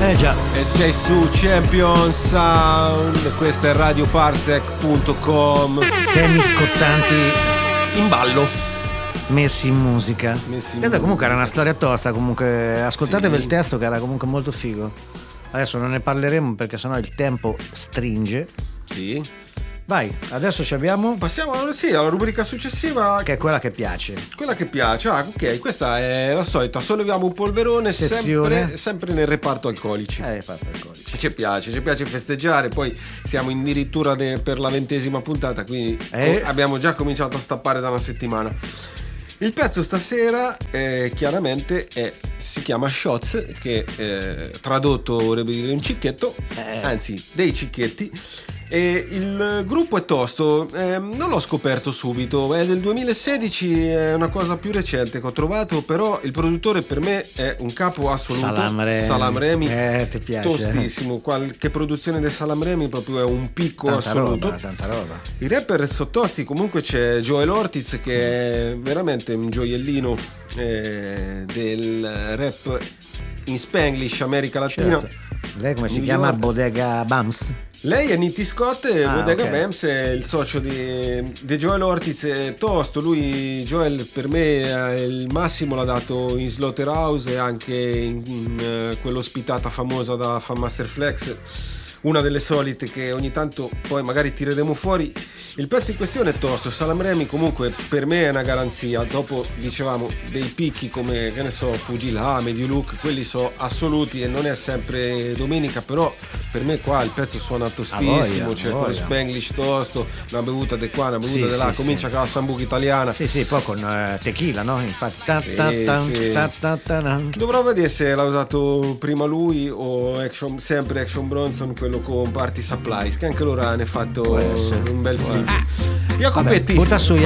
già. E sei su Champion Sound, questa è radioparsec.com. Temi scottanti in ballo, messi in musica. Questa comunque era una storia tosta, comunque ascoltatevi il testo che era comunque molto figo. Adesso non ne parleremo perché sennò il tempo stringe. Sì. Vai, adesso ci abbiamo. Passiamo alla rubrica successiva, che è quella che piace. Quella che piace. Ok, questa è la solita. Solleviamo un polverone sempre nel reparto alcolici. Reparto alcolici. Ci piace festeggiare. Poi siamo addirittura per la 20ª puntata, quindi abbiamo già cominciato a stappare da una settimana. Il pezzo stasera chiaramente si chiama Shots, che tradotto vorrebbe dire un cicchetto, anzi dei cicchetti. E il gruppo è tosto, non l'ho scoperto subito, è del 2016, è una cosa più recente che ho trovato, però il produttore per me è un capo assoluto. Salam Remi, ti piace, tostissimo, qualche produzione del Salam Remi proprio è un picco assoluto. Tanta roba. I rapper sono tosti, comunque c'è Joel Ortiz che è veramente un gioiellino del rap in Spanglish, America Latina. Certo. Lei come si chiama? Bodega Bams? Lei è Nitti Scott e Bodega okay. Bams è il socio di Joel Ortiz, è tosto. Lui, Joel, per me il massimo l'ha dato in Slaughterhouse e anche in quell'ospitata famosa da Fan Master Flex, una delle solite che ogni tanto poi magari tireremo fuori. Il pezzo in questione è tosto. Salam Remi comunque per me è una garanzia. Dopo dicevamo dei picchi come, che ne so, Fujila, Medio Look, quelli sono assoluti e non è sempre domenica, però per me qua il pezzo suona tostissimo, c'è quello Spanglish tosto, una bevuta di qua, una bevuta di là, comincia con la sambuca italiana. Sì, poi con tequila, no? Infatti dovrò vedere se l'ha usato prima lui o sempre Action Bronson, quello con Party Supplies, che anche loro hanno fatto un bel flip. Jacopetti, butta su,